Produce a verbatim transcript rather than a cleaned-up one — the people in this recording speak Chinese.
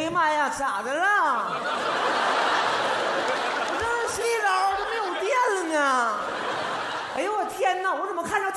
呀妈呀，咋的了？我这洗澡都没有电了呢。哎呦我天哪！我怎么看着